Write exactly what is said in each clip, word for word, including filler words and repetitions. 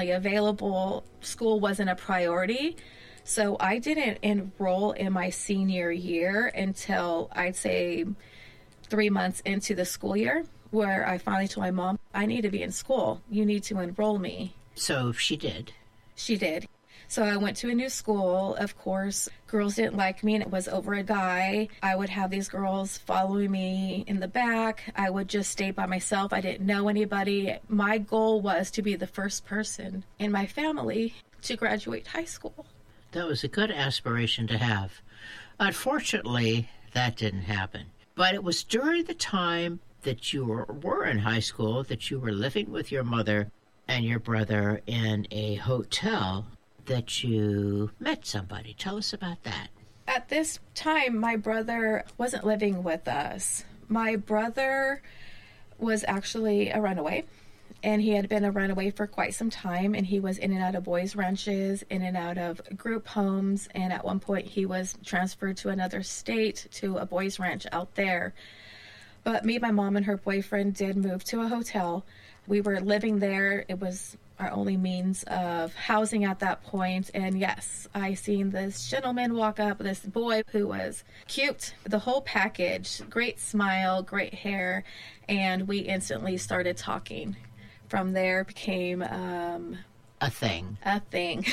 only available. School wasn't a priority. So I didn't enroll in my senior year until I'd say three months into the school year, where I finally told my mom, I need to be in school. You need to enroll me. So she did. She did. So I went to a new school. Of course, girls didn't like me, and it was over a guy. I would have these girls following me in the back. I would just stay by myself. I didn't know anybody. My goal was to be the first person in my family to graduate high school. That was a good aspiration to have. Unfortunately, that didn't happen. But it was during the time that you were, were in high school that you were living with your mother and your brother in a hotel that you met somebody. Tell us about that. At this time, my brother wasn't living with us. My brother was actually a runaway, and he had been a runaway for quite some time, and he was in and out of boys' ranches, in and out of group homes, and at one point he was transferred to another state to a boys' ranch out there. But me, my mom, and her boyfriend did move to a hotel. We were living there. It was our only means of housing at that point. And yes, I seen this gentleman walk up, this boy who was cute, the whole package, great smile, great hair, and we instantly started talking. From there became um, a thing. A thing.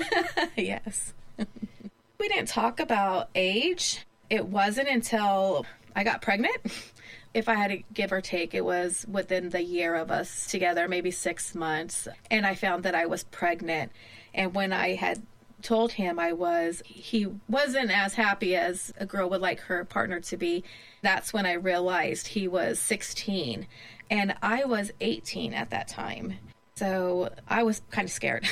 Yes. We didn't talk about age. It wasn't until I got pregnant. If I had to give or take, it was within the year of us together, maybe six months. And I found that I was pregnant. And when I had told him I was, he wasn't as happy as a girl would like her partner to be. That's when I realized he was sixteen. And I was eighteen at that time. So I was kind of scared.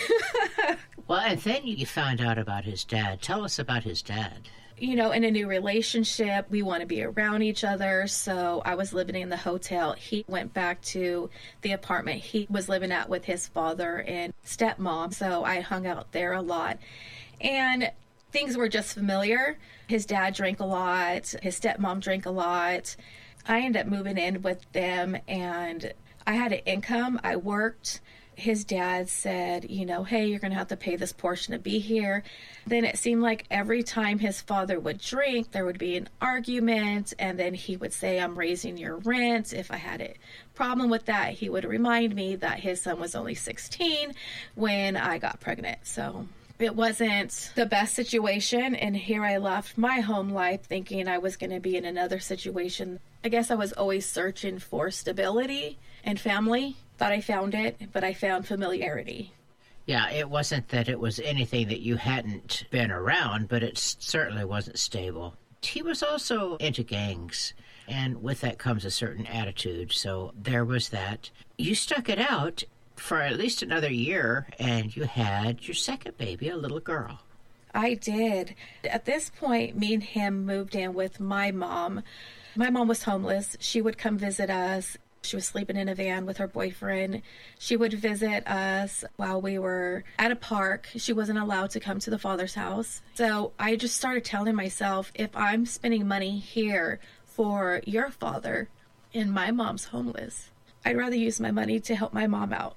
Well, and then you found out about his dad. Tell us about his dad. You know, in a new relationship, we want to be around each other. So I was living in the hotel. He went back to the apartment he was living at with his father and stepmom. So I hung out there a lot. And things were just familiar. His dad drank a lot. His stepmom drank a lot. I ended up moving in with them, and I had an income. I worked. His dad said, you know, hey, you're going to have to pay this portion to be here. Then it seemed like every time his father would drink, there would be an argument, and then he would say, I'm raising your rent. If I had a problem with that, he would remind me that his son was only sixteen when I got pregnant. So it wasn't the best situation, and here I left my home life thinking I was going to be in another situation. I guess I was always searching for stability and family. Thought I found it, but I found familiarity. Yeah, it wasn't that it was anything that you hadn't been around, but it certainly wasn't stable. He was also into gangs, and with that comes a certain attitude, so there was that. You stuck it out for at least another year, and you had your second baby, a little girl. I did. At this point, me and him moved in with my mom. My mom was homeless. She would come visit us. She was sleeping in a van with her boyfriend. She would visit us while we were at a park. She wasn't allowed to come to the father's house. So I just started telling myself, if I'm spending money here for your father and my mom's homeless, I'd rather use my money to help my mom out.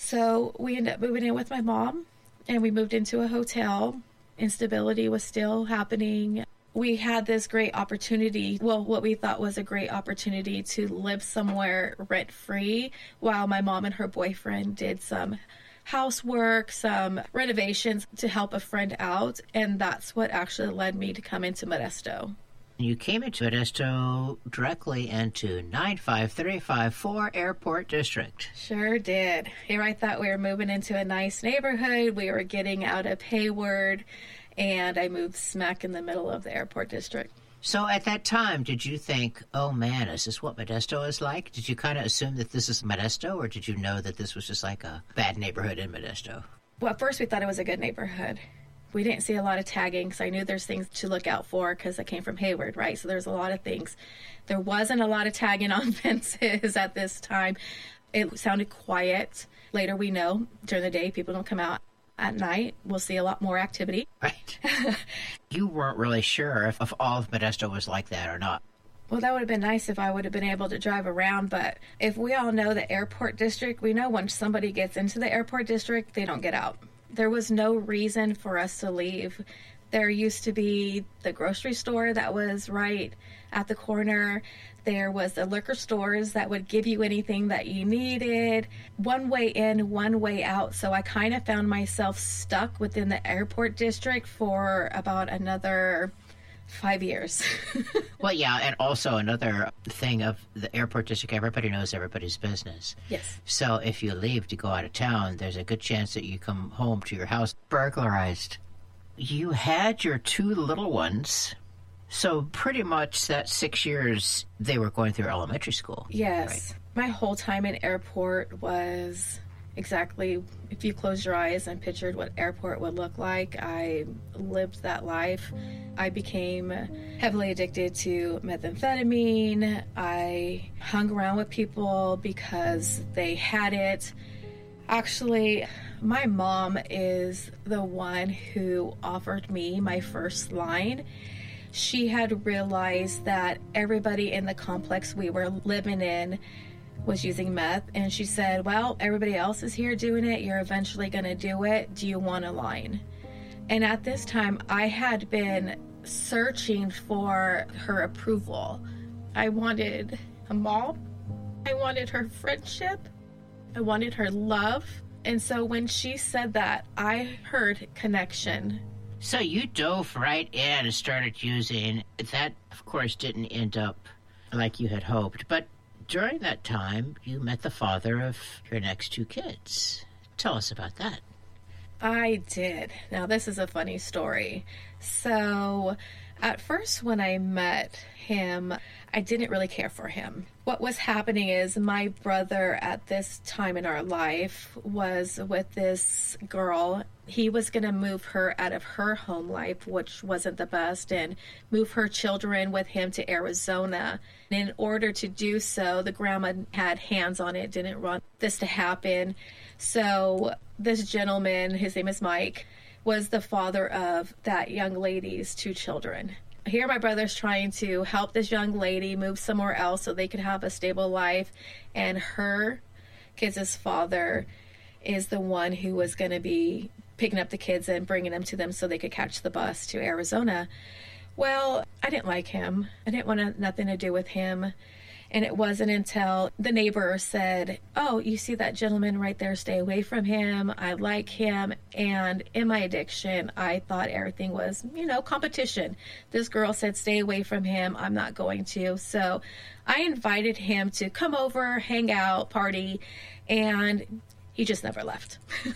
So we ended up moving in with my mom, and we moved into a hotel. Instability was still happening. We had this great opportunity, well, what we thought was a great opportunity to live somewhere rent-free while my mom and her boyfriend did some housework, some renovations to help a friend out, and that's what actually led me to come into Modesto. You came into Modesto directly into nine five three five four Airport District. Sure did. Here I thought we were moving into a nice neighborhood. We were getting out of Hayward, and I moved smack in the middle of the Airport District. So at that time, did you think, oh man, is this what Modesto is like? Did you kind of assume that this is Modesto, or did you know that this was just like a bad neighborhood in Modesto? Well, at first we thought it was a good neighborhood. We didn't see a lot of tagging, because I knew there's things to look out for because I came from Hayward, right? So there's a lot of things. There wasn't a lot of tagging on fences at this time. It sounded quiet. Later we know, during the day, people don't come out. At night, we'll see a lot more activity. Right. You weren't really sure if, if all of Modesto was like that or not. Well, that would have been nice if I would have been able to drive around, but if we all know the airport district, we know when somebody gets into the airport district, they don't get out. There was no reason for us to leave. There used to be the grocery store that was right at the corner. There was the liquor stores that would give you anything that you needed. One way in, one way out. So I kind of found myself stuck within the airport district for about another five years. Well, yeah, and also another thing of the airport district, everybody knows everybody's business. Yes. So if you leave to go out of town, there's a good chance that you come home to your house burglarized. You had your two little ones, so pretty much that six years they were going through elementary school. Yes. Right? My whole time in airport was exactly, if you close your eyes and pictured what airport would look like, I lived that life. I became heavily addicted to methamphetamine. I hung around with people because they had it. Actually, my mom is the one who offered me my first line. She had realized that everybody in the complex we were living in was using meth, and she said, well, everybody else is here doing it. You're eventually going to do it. Do you want a line? And at this time, I had been searching for her approval. I wanted a mom. I wanted her friendship. I wanted her love. And so when she said that, I heard connection. So you dove right in and started using. That, of course, didn't end up like you had hoped. But during that time, you met the father of your next two kids. Tell us about that. I did. Now, this is a funny story. So, at first, when I met him, I didn't really care for him. What was happening is my brother at this time in our life was with this girl. He was going to move her out of her home life, which wasn't the best, and move her children with him to Arizona. And in order to do so, the grandma had hands on it, didn't want this to happen. So this gentleman, his name is Mike, was the father of that young lady's two children. Here my brother's trying to help this young lady move somewhere else so they could have a stable life, and her kids' father is the one who was going to be picking up the kids and bringing them to them so they could catch the bus to Arizona. Well, I didn't like him. I didn't want nothing to do with him. And it wasn't until the neighbor said, oh, you see that gentleman right there, stay away from him. I like him. And in my addiction, I thought everything was, you know, competition. This girl said, stay away from him. I'm not going to. So I invited him to come over, hang out, party, and he just never left.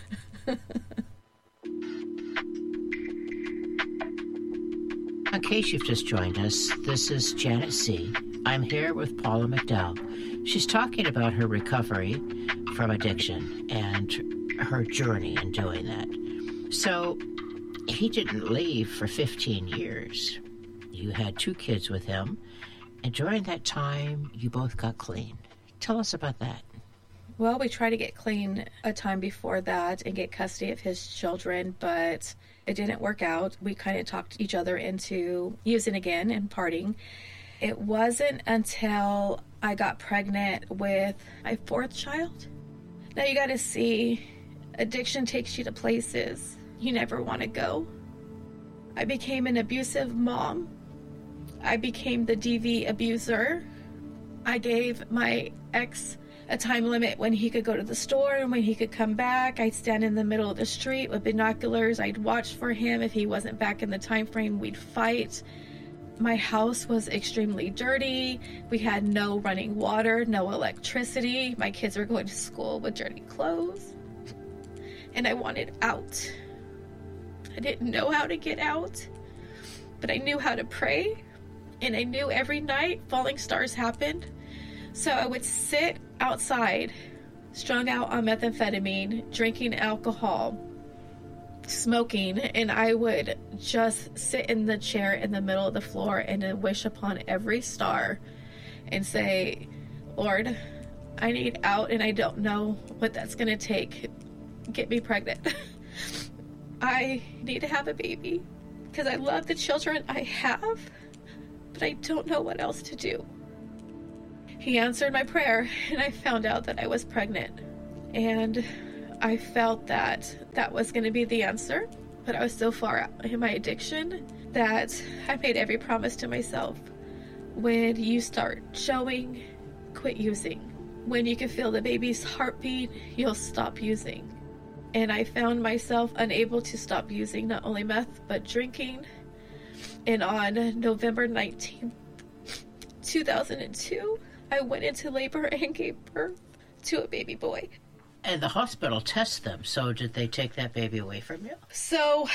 In case you've just joined us, this is Janet C. I'm here with Paula McDowell. She's talking about her recovery from addiction and her journey in doing that. So, he didn't leave for fifteen years. You had two kids with him, and during that time, you both got clean. Tell us about that. Well, we tried to get clean a time before that and get custody of his children, but it didn't work out. We kind of talked each other into using again and partying. It wasn't until I got pregnant with my fourth child. Now you got to see, addiction takes you to places you never want to go. I became an abusive mom. I became the D V abuser. I gave my ex a time limit when he could go to the store and when he could come back. I'd stand in the middle of the street with binoculars. I'd watch for him. If he wasn't back in the time frame, we'd fight. My house was extremely dirty. We had no running water, no electricity. My kids were going to school with dirty clothes. And I wanted out. I didn't know how to get out, but I knew how to pray. And I knew every night falling stars happened. So I would sit outside, strung out on methamphetamine, drinking alcohol, smoking, and I would just sit in the chair in the middle of the floor and wish upon every star and say, Lord, I need out and I don't know what that's going to take. Get me pregnant. I need to have a baby because I love the children I have, but I don't know what else to do. He answered my prayer, and I found out that I was pregnant. And I felt that that was going to be the answer, but I was so far out in my addiction that I made every promise to myself. When you start showing, quit using. When you can feel the baby's heartbeat, you'll stop using. And I found myself unable to stop using not only meth, but drinking. And on November nineteenth, two thousand two, I went into labor and gave birth to a baby boy. And the hospital tests them, so did they take that baby away from you? So,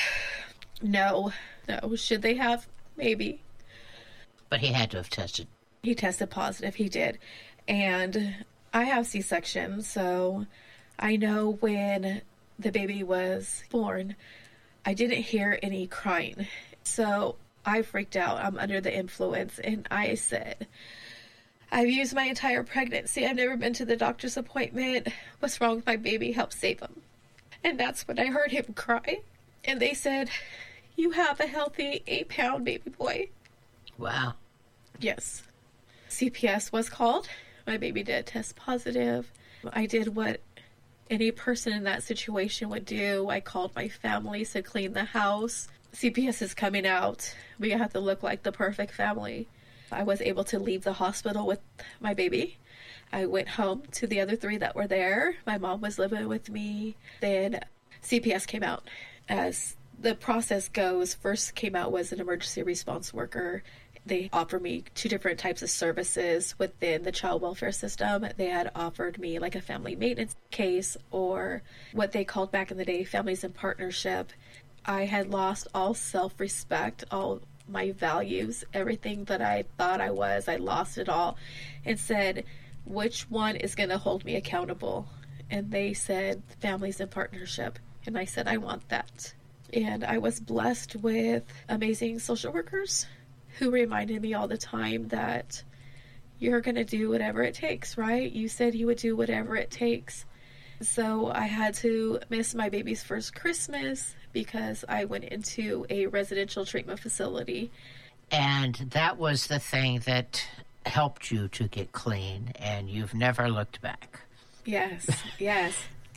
no. No. Should they have? Maybe. But he had to have tested. He tested positive. He did. And I have C-section, so I know when the baby was born, I didn't hear any crying. So I freaked out. I'm under the influence. And I said, I've used my entire pregnancy. I've never been to the doctor's appointment. What's wrong with my baby? Help save him. And that's when I heard him cry. And they said, you have a healthy eight-pound baby boy. Wow. Yes. C P S was called. My baby did test positive. I did what any person in that situation would do. I called my family to clean the house. C P S is coming out. We have to look like the perfect family. I was able to leave the hospital with my baby. I went home to the other three that were there. My mom was living with me. Then C P S came out. As the process goes, first came out was an emergency response worker. They offered me two different types of services within the child welfare system. They had offered me like a family maintenance case, or what they called back in the day families in partnership. I had lost all self-respect, all my values, everything that I thought I was. I lost it all and said, which one is going to hold me accountable? And they said families in partnership. And I said, I want that. And I was blessed with amazing social workers who reminded me all the time that you're going to do whatever it takes, right? You said you would do whatever it takes. So I had to miss my baby's first Christmas because I went into a residential treatment facility. And that was the thing that helped you to get clean, and you've never looked back. Yes, yes.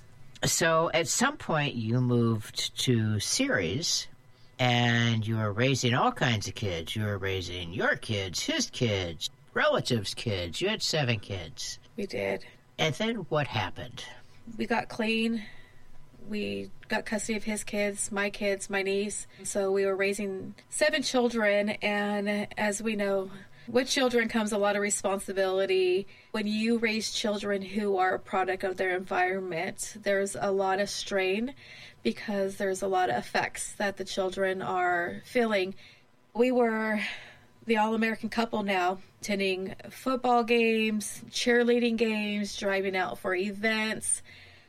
So at some point you moved to Ceres, and you were raising all kinds of kids. You were raising your kids, his kids, relatives' kids. You had seven kids. We did. And then what happened? We got clean. We got custody of his kids, my kids, my niece. So we were raising seven children, and as we know, with children comes a lot of responsibility. When you raise children who are a product of their environment, there's a lot of strain because there's a lot of effects that the children are feeling. We were the all-American couple now, attending football games, cheerleading games, driving out for events,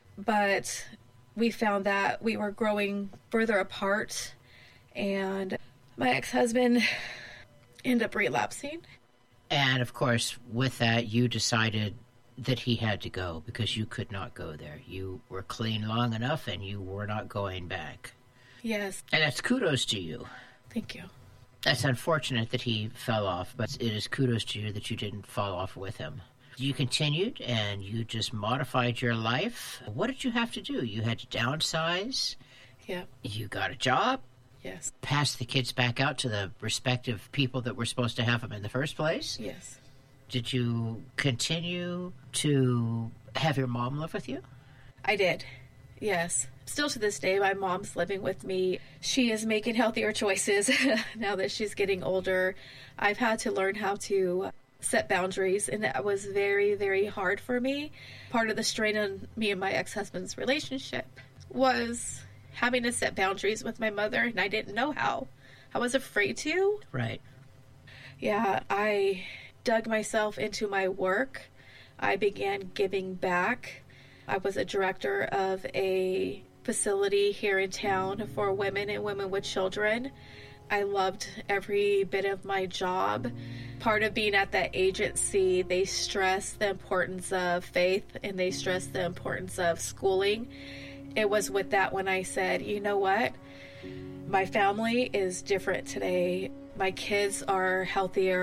but we found that we were growing further apart, and my ex-husband ended up relapsing. And of course, with that, you decided that he had to go because you could not go there. You were clean long enough and you were not going back. Yes. And that's kudos to you. Thank you. That's unfortunate that he fell off, but it is kudos to you that you didn't fall off with him. You continued and you just modified your life. What did you have to do? You had to downsize. Yeah. You got a job. Yes. Pass the kids back out to the respective people that were supposed to have them in the first place. Yes. Did you continue to have your mom live with you? I did. Yes. Still to this day, my mom's living with me. She is making healthier choices now that she's getting older. I've had to learn how to set boundaries, and that was very, very hard for me. Part of the strain on me and my ex-husband's relationship was having to set boundaries with my mother, and I didn't know how. I was afraid to. Right. Yeah, I dug myself into my work. I began giving back. I was a director of a facility here in town for women and women with children. I loved every bit of my job. Part of being at that agency, they stress the importance of faith and they stress the importance of schooling. It was with that when I said, you know what? My family is different today. My kids are healthier.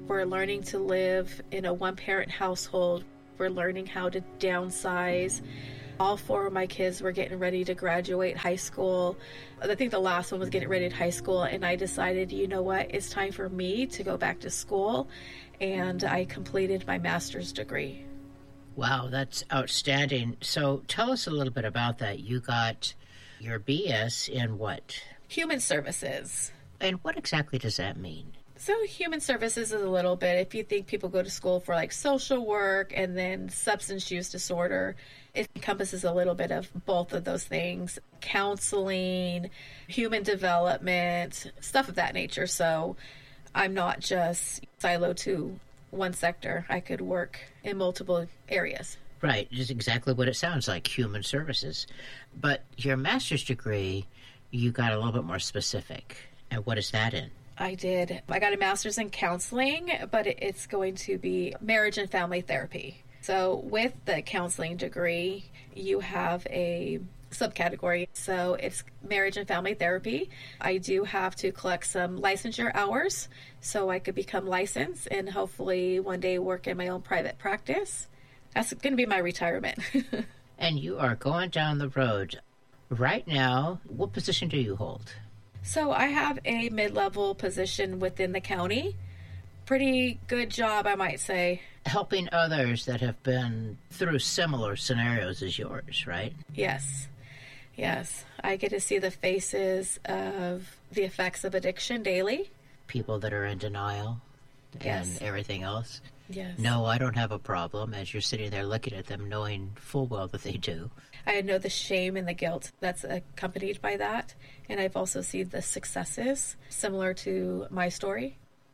We're learning to live in a one-parent household. We're learning how to downsize. All four of my kids were getting ready to graduate high school. I think the last one was getting ready to high school, and I decided, you know what, it's time for me to go back to school, and I completed my master's degree. Wow, that's outstanding. So tell us a little bit about that. You got your B S in what? Human services. And what exactly does that mean? So human services is a little bit, if you think people go to school for like social work and then substance use disorder, it encompasses a little bit of both of those things. Counseling, human development, stuff of that nature. So I'm not just siloed to one sector. I could work in multiple areas. Right, just exactly what it sounds like, human services. But your master's degree, you got a little bit more specific. And what is that in? I did. I got a master's in counseling, but it's going to be marriage and family therapy. So with the counseling degree, you have a subcategory. So it's marriage and family therapy. I do have to collect some licensure hours so I could become licensed and hopefully one day work in my own private practice. That's going to be my retirement. And you are going down the road. Right now, what position do you hold? So I have a mid-level position within the county. Pretty good job, I might say. Helping others that have been through similar scenarios as yours, right? Yes. Yes. I get to see the faces of the effects of addiction daily. People that are in denial Yes. and everything else. Yes. No, I don't have a problem, as you're sitting there looking at them knowing full well that they do. I know the shame and the guilt that's accompanied by that. And I've also seen the successes similar to my story.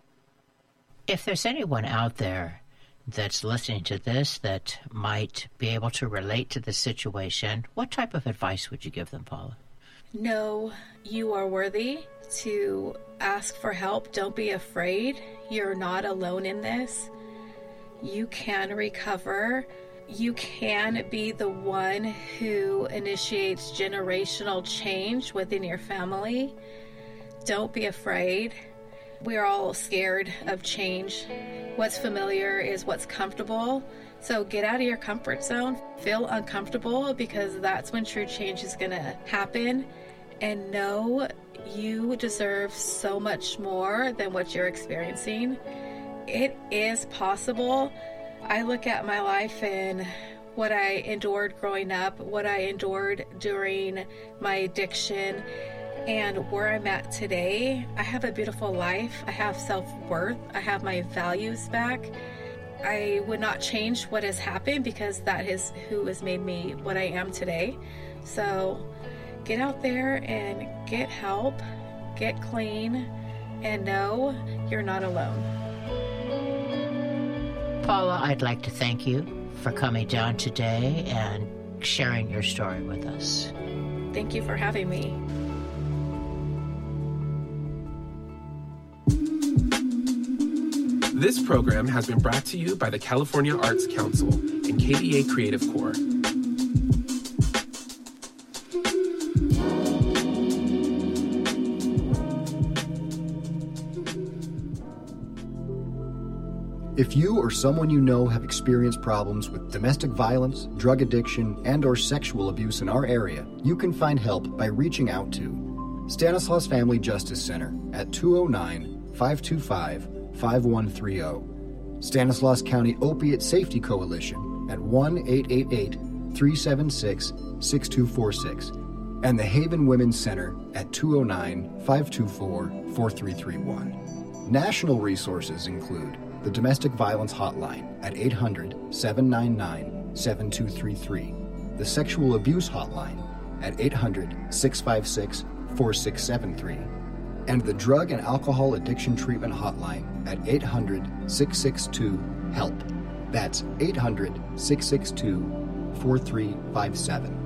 If there's anyone out there that's listening to this that might be able to relate to the situation, what type of advice would you give them, Paula? Know you are worthy to ask for help. Don't be afraid. You're not alone in this. You can recover. You can be the one who initiates generational change within your family. Don't be afraid. We're all scared of change. What's familiar is what's comfortable. So get out of your comfort zone. Feel uncomfortable because that's when true change is going to happen. And know you deserve so much more than what you're experiencing. It is possible. I look at my life and what I endured growing up, what I endured during my addiction, and where I'm at today. I have a beautiful life. I have self-worth. I have my values back. I would not change what has happened because that is who has made me what I am today. So get out there and get help, get clean, and know you're not alone. Paula, I'd like to thank you for coming down today and sharing your story with us. Thank you for having me. This program has been brought to you by the California Arts Council and K D A Creative Corps. If you or someone you know have experienced problems with domestic violence, drug addiction, and or sexual abuse in our area, you can find help by reaching out to Stanislaus Family Justice Center at two oh nine, five two five, five one three oh, Stanislaus County Opiate Safety Coalition at one eight eight eight, three seven six, six two four six, and the Haven Women's Center at two oh nine, five two four, four three three one. National resources include the Domestic Violence Hotline at eight hundred, seven nine nine, seven two three three, the Sexual Abuse Hotline at eight hundred, six five six, four six seven three, and the Drug and Alcohol Addiction Treatment Hotline at eight hundred, six six two, HELP. That's eight hundred, six six two, four three five seven.